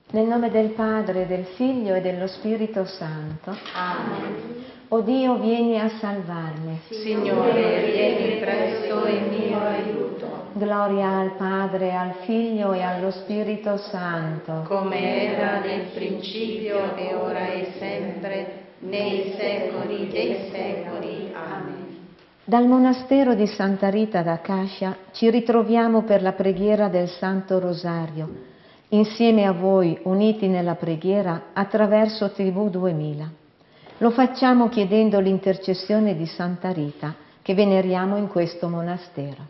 Nel nome del Padre, del Figlio e dello Spirito Santo. Amen. O Dio, vieni a salvarmi. Signore, vieni presto in mio aiuto. Gloria al Padre, al Figlio e allo Spirito Santo. Come era nel principio, e ora e sempre, nei secoli dei secoli. Amen. Dal monastero di Santa Rita d'Acacia ci ritroviamo per la preghiera del Santo Rosario, insieme a voi, uniti nella preghiera attraverso TV 2000. Lo facciamo chiedendo l'intercessione di Santa Rita, che veneriamo in questo monastero.